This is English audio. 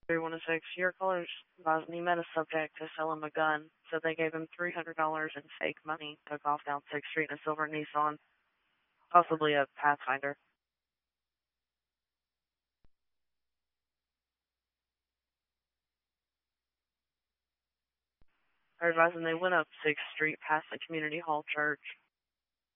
316, your callers advised he met a subject to sell him a gun, so they gave him $300 in fake money, took off down 6th Street in a silver Nissan, possibly a Pathfinder. They're advising they went up 6th Street past the Community Hall Church.